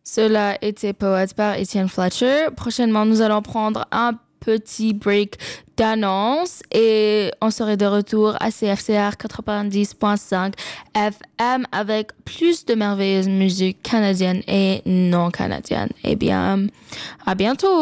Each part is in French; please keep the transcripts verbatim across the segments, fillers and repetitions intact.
Cela était Poète par Étienne Fletcher. Prochainement, nous allons prendre un petit break d'annonce et on serait de retour à C F C R quatre-vingt-dix point cinq F M avec plus de merveilleuse musique canadienne et non canadienne. Eh bien, à bientôt!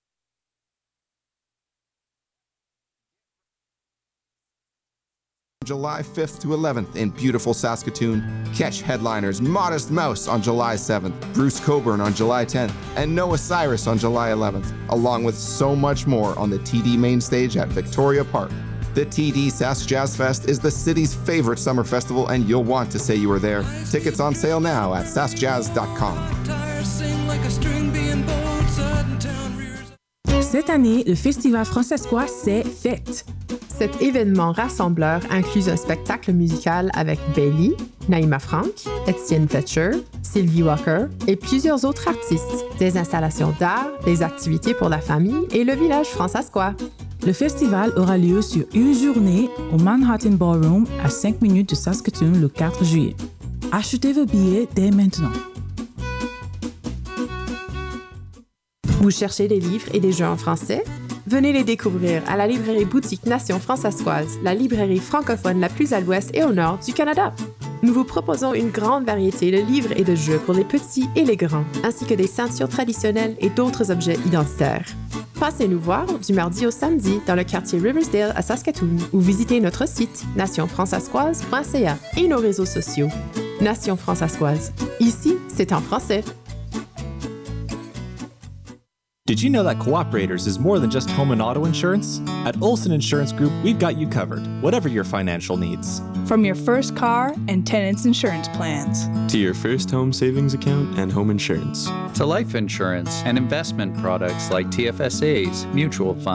July fifth to eleventh in beautiful Saskatoon. Catch headliners Modest Mouse on July seventh, Bruce Coburn on July tenth, and Noah Cyrus on July eleventh, along with so much more on the T D main stage at Victoria Park. The T D Sask Jazz Fest is the city's favorite summer festival, and you'll want to say you were there. Tickets on sale now at sask jazz dot com. Cette année, le Festival Francescois s'est fait. Cet événement rassembleur inclut un spectacle musical avec Bailey, Naïma Frank, Étienne Fletcher, Sylvie Walker et plusieurs autres artistes, des installations d'art, des activités pour la famille et le village francescois. Le festival aura lieu sur une journée au Manhattan Ballroom à cinq minutes de Saskatoon le quatre juillet. Achetez vos billets dès maintenant. Vous cherchez des livres et des jeux en français? Venez les découvrir à la librairie boutique Nation Francescoise, la librairie francophone la plus à l'ouest et au nord du Canada. Nous vous proposons une grande variété de livres et de jeux pour les petits et les grands, ainsi que des ceintures traditionnelles et d'autres objets identitaires. Passez nous voir du mardi au samedi dans le quartier Riversdale à Saskatoon ou visitez notre site nation francescoise point c a et nos réseaux sociaux. Nation Francescoise. Ici, c'est en français. Did you know that Cooperators is more than just home and auto insurance? At Olson Insurance Group, we've got you covered, whatever your financial needs. From your first car and tenants insurance plans, to your first home savings account and home insurance, to life insurance and investment products like T F S As, mutual funds,